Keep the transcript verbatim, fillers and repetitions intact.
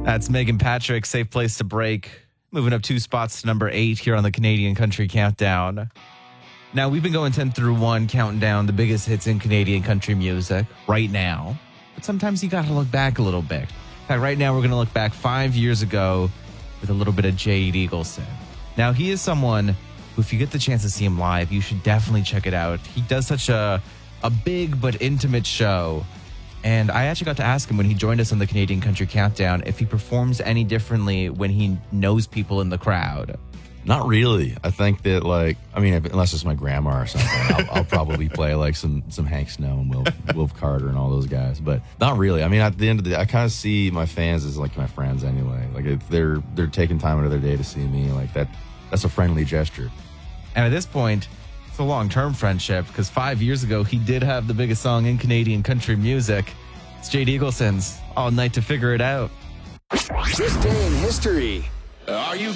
That's Megan Patrick, Safe Place to Break. Moving up two spots to number eight here on the Canadian Country Countdown. Now, we've been going ten through one, counting down the biggest hits in Canadian country music right now. But sometimes you got to look back a little bit. In fact, right now we're going to look back five years ago with a little bit of Jade Eagleson. Now, he is someone who, if you get the chance to see him live, you should definitely check it out. He does such a, a big but intimate show. And I actually got to ask him when he joined us on the Canadian Country Countdown if he performs any differently when he knows people in the crowd. Not really. I think that, like, I mean, unless it's my grandma or something, I'll, I'll probably play like some some Hank Snow and Wilf, Wilf Carter and all those guys. But not really. I mean, at the end of the day, I kind of see my fans as like my friends anyway. Like, if they're they're taking time out of their day to see me, like that. That's a friendly gesture. And at this point, it's a long-term friendship because five years ago, he did have the biggest song in Canadian country music. It's Jade Eagleson's All Night to Figure It Out. This day in history. Are you